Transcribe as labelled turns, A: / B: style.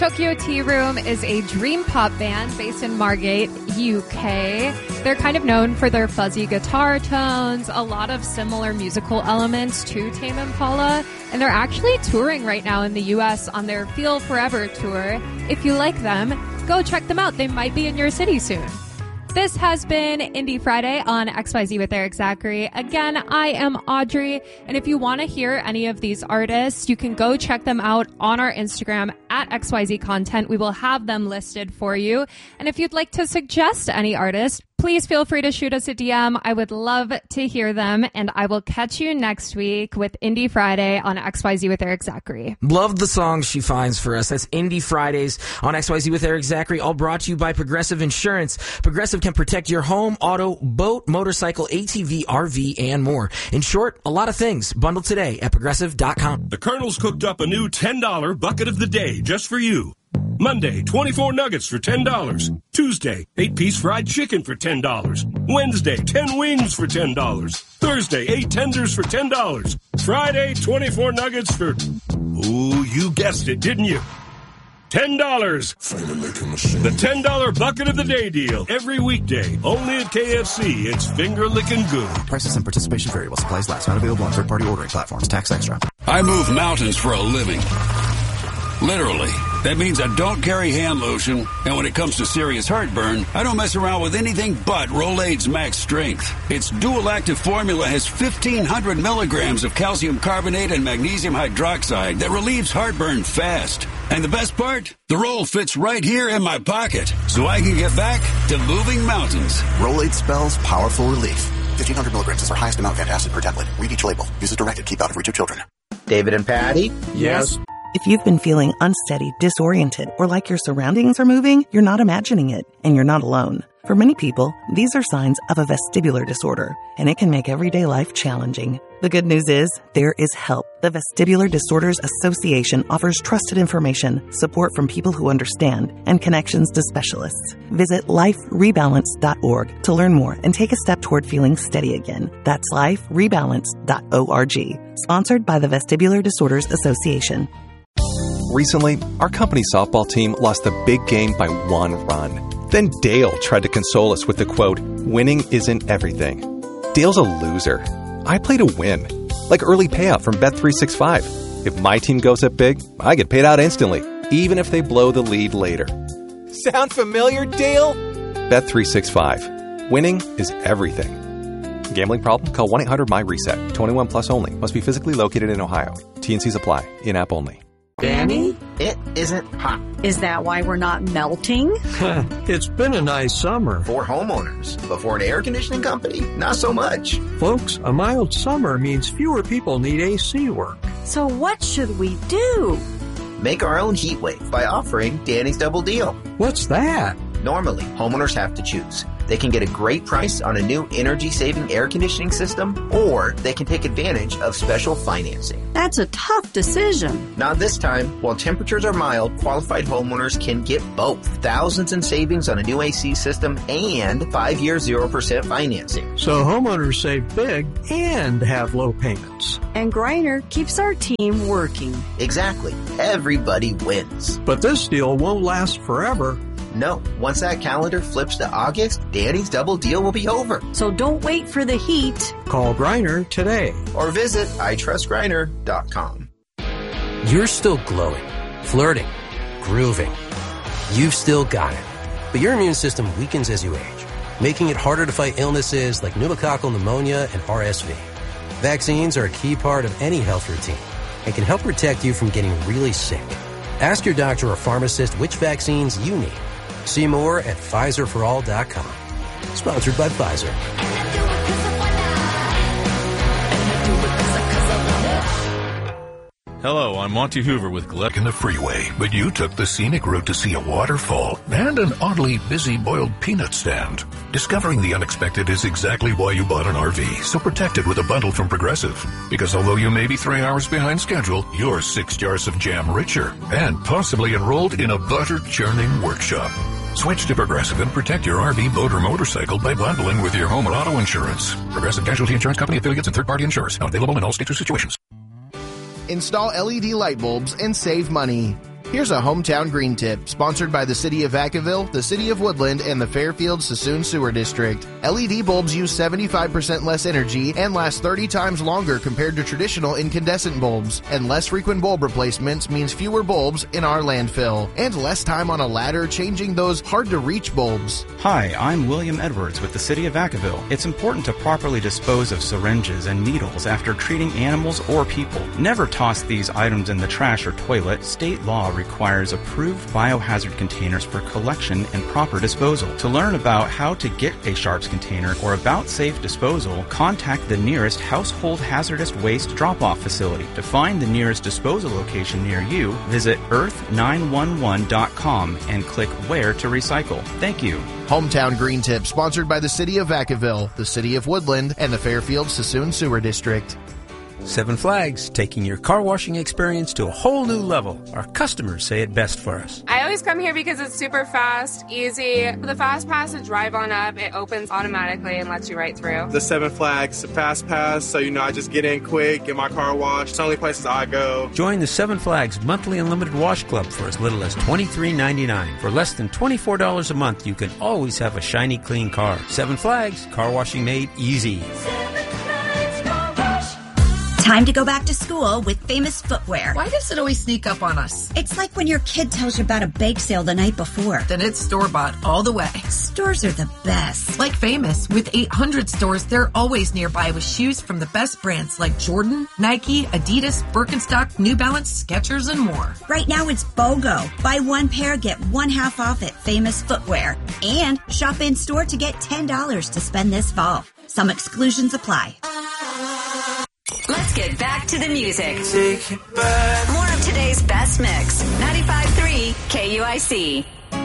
A: Tokyo Tea Room is a dream pop band based in Margate, UK. They're kind of known for their fuzzy guitar tones, a lot of similar musical elements to Tame Impala, and they're actually touring right now in the US on their Feel Forever tour. If you like them, go check them out. They might be in your city soon. This has been Indie Friday on XYZ with Eric Zachary. Again, I am Audrey, and if you want to hear any of these artists, you can go check them out on our Instagram at XYZ Content. We will have them listed for you. And if you'd like to suggest any artist, please feel free to shoot us a DM. I would love to hear them, and I will catch you next week with Indie Friday on XYZ with Eric Zachary.
B: Love the songs she finds for us. That's Indie Fridays on XYZ with Eric Zachary, all brought to you by Progressive Insurance. Progressive can protect your home, auto, boat, motorcycle, ATV, RV, and more. In short, a lot of things. Bundle today at Progressive.com.
C: The Colonel's cooked up a new $10 bucket of the day just for you. Monday, 24 nuggets for $10. Tuesday, 8-piece fried chicken for $10. Wednesday, 10 wings for $10. Thursday, 8 tenders for $10. Friday, 24 nuggets for... Ooh, you guessed it, didn't you? $10. The $10 bucket of the day deal. Every weekday, only at KFC. It's finger licking good.
D: Prices and participation vary while supplies last. Not available on third-party ordering platforms. Tax extra.
E: I move mountains for a living. Literally. That means I don't carry hand lotion, and when it comes to serious heartburn, I don't mess around with anything but Rolaids Max Strength. Its dual-active formula has 1,500 milligrams of calcium carbonate and magnesium hydroxide that relieves heartburn fast. And the best part? The roll fits right here in my pocket, so I can get back to moving mountains.
D: Rolaids spells powerful relief. 1,500 milligrams is our highest amount of antacid per tablet. Read each label. Use as directed. Keep out of reach of children.
F: David and Patty?
G: Yes.
H: If you've been feeling unsteady, disoriented, or like your surroundings are moving, you're not imagining it, and you're not alone. For many people, these are signs of a vestibular disorder, and it can make everyday life challenging. The good news is, there is help. The Vestibular Disorders Association offers trusted information, support from people who understand, and connections to specialists. Visit liferebalance.org to learn more and take a step toward feeling steady again. That's liferebalance.org. Sponsored by the Vestibular Disorders Association.
I: Recently, our company softball team lost the big game by 1 run. Then Dale tried to console us with the quote, "Winning isn't everything." Dale's a loser. I play to win. Like early payout from Bet365. If my team goes up big, I get paid out instantly, even if they blow the lead later. Sound familiar, Dale? Bet365. Winning is everything. Gambling problem? Call 1-800-MY-RESET. 21 plus only. Must be physically located in Ohio. T&Cs apply. In-app only.
F: Danny, it isn't hot.
J: Is that why we're not melting?
G: It's been a nice summer.
F: For homeowners, but for an air conditioning company, not so much.
G: Folks, a mild summer means fewer people need AC work.
J: So what should we do?
F: Make our own heat wave by offering Danny's Double Deal.
G: What's that?
F: Normally, homeowners have to choose. They can get a great price on a new energy-saving air conditioning system, or they can take advantage of special financing.
J: That's a tough decision.
F: Not this time. While temperatures are mild, qualified homeowners can get both. Thousands in savings on a new AC system and 5-year 0% financing.
G: So homeowners save big and have low payments.
J: And Griner keeps our team working.
F: Exactly. Everybody wins.
G: But this deal won't last forever.
F: No, once that calendar flips to August, Danny's Double Deal will be over.
J: So don't wait for the heat.
G: Call Griner today.
F: Or visit itrustgriner.com.
K: You're still glowing, flirting, grooving. You've still got it. But your immune system weakens as you age, making it harder to fight illnesses like pneumococcal pneumonia and RSV. Vaccines are a key part of any health routine and can help protect you from getting really sick. Ask your doctor or pharmacist which vaccines you need. See more at PfizerForAll.com. Sponsored by Pfizer.
C: Hello, I'm Monty Hoover with Gluck in the Freeway, but you took the scenic route to see a waterfall and an oddly busy boiled peanut stand. Discovering the unexpected is exactly why you bought an RV, so protect it with a bundle from Progressive. Because although you may be 3 hours behind schedule, you're 6 jars of jam richer and possibly enrolled in a butter-churning workshop. Switch to Progressive and protect your RV, boat, or motorcycle by bundling with your home and auto insurance. Progressive Casualty Insurance Company affiliates and third-party insurers. Not available in all states or situations.
L: Install LED light bulbs and save money. Here's a hometown green tip, sponsored by the City of Vacaville, the City of Woodland, and the Fairfield-Sassoon Sewer District. LED bulbs use 75% less energy and last 30 times longer compared to traditional incandescent bulbs. And less frequent bulb replacements means fewer bulbs in our landfill, and less time on a ladder changing those hard-to-reach bulbs.
M: Hi, I'm William Edwards with the City of Vacaville. It's important to properly dispose of syringes and needles after treating animals or people. Never toss these items in the trash or toilet. State law requires approved biohazard containers for collection and proper disposal. To learn about how to get a Sharps container or about safe disposal, contact the nearest household hazardous waste drop-off facility. To find the nearest disposal location near you, visit earth911.com and click Where to Recycle. Thank you.
L: Hometown Green Tip, sponsored by the City of Vacaville, the City of Woodland, and the Fairfield-Sassoon Sewer District.
N: Seven Flags, taking your car washing experience to a whole new level. Our customers say it best for us.
O: I always come here because it's super fast, easy. The Fast Pass to drive on up, it opens automatically and lets you right through.
P: The Seven Flags Fast Pass, so I just get in quick, get my car washed. It's the only places I go.
N: Join the Seven Flags monthly unlimited wash club for as little as $23.99. For less than $24 a month, you can always have a shiny, clean car. Seven Flags, car washing made easy.
Q: Time to go back to school with Famous Footwear.
R: Why does it always sneak up on us?
Q: It's like when your kid tells you about a bake sale the night before.
R: Then it's store-bought all the way.
Q: Stores are the best.
R: Like Famous, with 800 stores, they're always nearby with shoes from the best brands like Jordan, Nike, Adidas, Birkenstock, New Balance, Skechers, and more.
Q: Right now it's BOGO. Buy one pair, get one half off at Famous Footwear. And shop in-store to get $10 to spend this fall. Some exclusions apply.
S: Let's get back to the music. More of today's best mix. 95.3 KUIC.